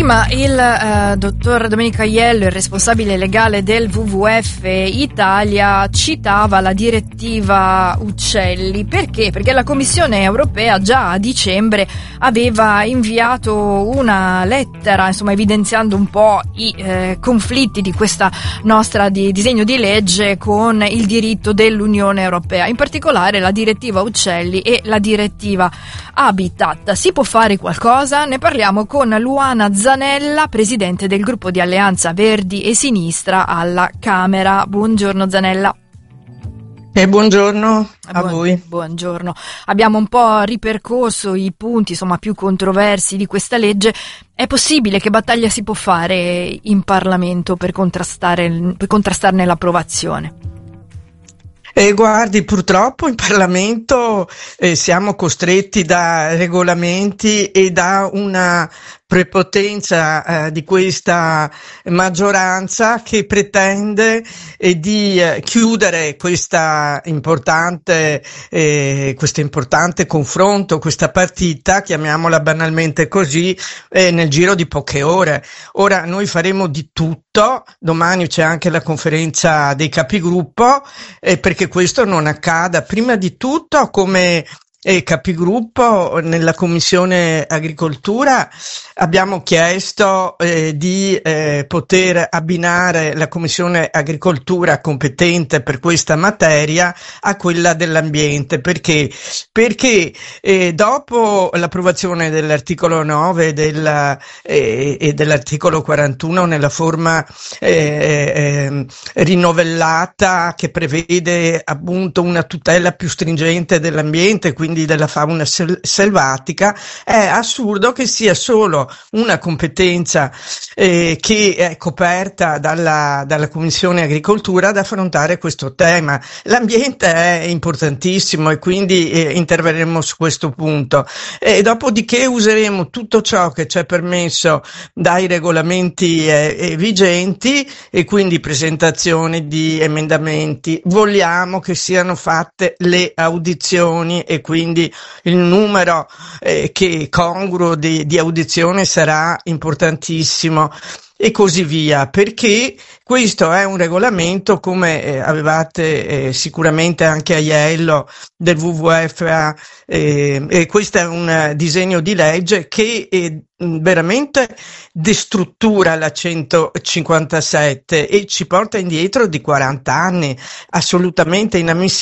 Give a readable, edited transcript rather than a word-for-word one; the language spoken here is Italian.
Prima il dottor Domenico Aiello, il responsabile legale del WWF Italia, citava la direttiva Uccelli. Perché? Perché la Commissione europea già a dicembre aveva inviato una lettera, insomma, evidenziando un po' i conflitti di questa nostra disegno di legge con il diritto dell'Unione Europea, in particolare la direttiva Uccelli e la direttiva Habitat. Si può fare qualcosa? Ne parliamo con Luana Zanella, presidente del gruppo di Alleanza Verdi e Sinistra alla Camera. Buongiorno Zanella. Buongiorno a voi. Buongiorno. Abbiamo un po' ripercorso i punti, insomma, più controversi di questa legge. È possibile? Che battaglia si può fare in Parlamento per contrastarne l'approvazione? Guardi, purtroppo in Parlamento siamo costretti da regolamenti e da una prepotenza di questa maggioranza che pretende di chiudere questo importante confronto, questa partita, chiamiamola banalmente così, nel giro di poche ore. Ora noi faremo di tutto, domani c'è anche la conferenza dei capigruppo, perché questo non accada. Prima di tutto, come capigruppo nella Commissione Agricoltura abbiamo chiesto di poter abbinare la Commissione Agricoltura competente per questa materia a quella dell'ambiente. Perché dopo l'approvazione dell'articolo 9 e dell'articolo 41 nella forma rinovellata, che prevede appunto una tutela più stringente dell'ambiente, quindi della fauna selvatica, è assurdo che sia solo una competenza che è coperta dalla Commissione Agricoltura ad affrontare questo tema. L'ambiente è importantissimo e quindi interverremo su questo punto. Dopodiché useremo tutto ciò che ci è permesso dai regolamenti vigenti, e quindi presentazione di emendamenti. Vogliamo che siano fatte le audizioni e quindi il numero che congruo di audizione sarà importantissimo, e così via, perché questo è un regolamento, come avevate sicuramente anche Aiello del WWF, questo è un disegno di legge che veramente destruttura la 157 e ci porta indietro di 40 anni, assolutamente inammissibile.